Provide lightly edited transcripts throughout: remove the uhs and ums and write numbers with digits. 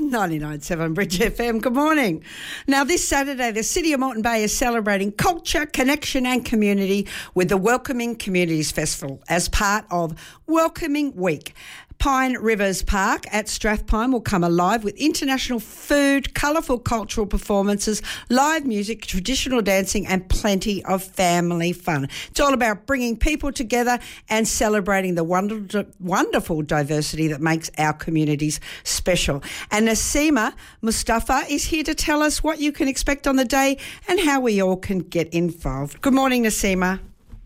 99.7 Bridge FM. Good morning. Now, this Saturday, the City of Moreton Bay is celebrating culture, connection and community with the Welcoming Communities Festival as part of Welcoming Week. Pine Rivers Park at Strathpine will come alive with international food, colourful cultural performances, live music, traditional dancing and plenty of family fun. It's all about bringing people together and celebrating the wonderful diversity that makes our communities special. And Nasima Mustafa is here to tell us what you can expect on the day and how we all can get involved. Good morning, Nasima.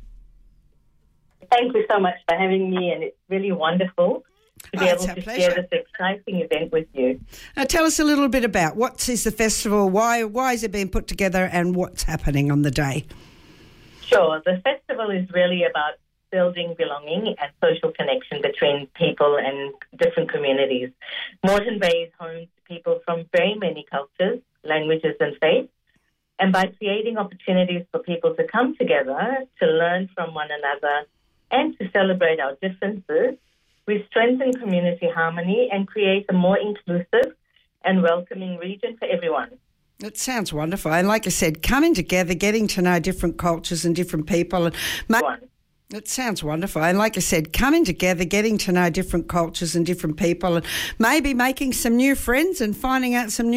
Thank you so much for having me, and it's really wonderful to be able to share this exciting event with you. Tell us a little bit about what is the festival, why is it being put together and what's happening on the day? Sure. The festival is really about building belonging and social connection between people and different communities. Moreton Bay is home to people from very many cultures, languages and faiths, and by creating opportunities for people to come together, to learn from one another and to celebrate our differences, we strengthen community harmony and create a more inclusive and welcoming region for everyone. It sounds wonderful. And like I said, coming together, getting to know different cultures and different people. It sounds wonderful. And like I said, coming together, getting to know different cultures and different people and maybe making some new friends and finding out some new